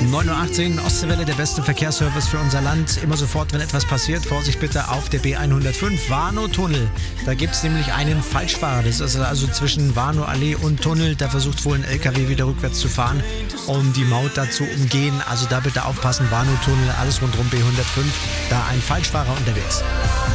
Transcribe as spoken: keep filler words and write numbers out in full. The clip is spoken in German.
neun Uhr achtzehn, Ostseewelle, der beste Verkehrsservice für unser Land. Immer sofort, wenn etwas passiert, Vorsicht bitte auf der B hundertfünf, Warnow-Tunnel. Da gibt es nämlich einen Falschfahrer. Das ist also zwischen Warnow-Allee und Tunnel. Da versucht wohl ein L K W wieder rückwärts zu fahren, um die Maut da zu umgehen. Also da bitte aufpassen, Warnow-Tunnel, alles rundherum B hundertfünf. Da ein Falschfahrer unterwegs.